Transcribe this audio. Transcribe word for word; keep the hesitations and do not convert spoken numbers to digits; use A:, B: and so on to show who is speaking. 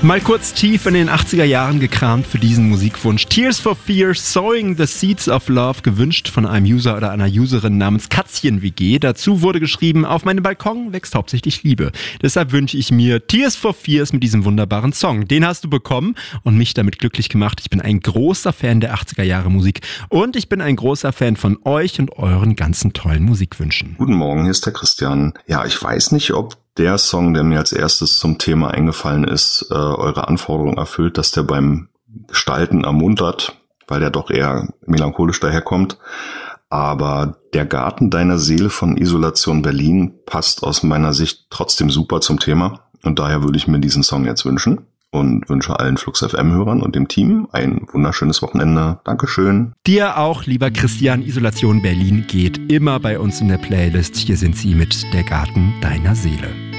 A: Mal kurz tief in den achtziger Jahren gekramt für diesen Musikwunsch. Tears for Fears, Sowing the Seeds of Love, gewünscht von einem User oder einer Userin namens Katzchen-W G. Dazu wurde geschrieben, auf meinem Balkon wächst hauptsächlich Liebe. Deshalb wünsche ich mir Tears for Fears mit diesem wunderbaren Song. Den hast du bekommen und mich damit glücklich gemacht. Ich bin ein großer Fan der achtziger Jahre Musik und ich bin ein großer Fan von euch und euren ganzen tollen Musikwünschen.
B: Guten Morgen, hier ist der Christian. Ja, ich weiß nicht, ob der Song, der mir als erstes zum Thema eingefallen ist, äh, eure Anforderung erfüllt, dass der beim Gestalten ermuntert, weil der doch eher melancholisch daherkommt. Aber Der Garten deiner Seele von Isolation Berlin passt aus meiner Sicht trotzdem super zum Thema. Und daher würde ich mir diesen Song jetzt wünschen. Und wünsche allen Flux F M-Hörern und dem Team ein wunderschönes Wochenende. Dankeschön.
A: Dir auch, lieber Christian. Isolation Berlin geht immer bei uns in der Playlist. Hier sind sie mit Der Garten deiner Seele.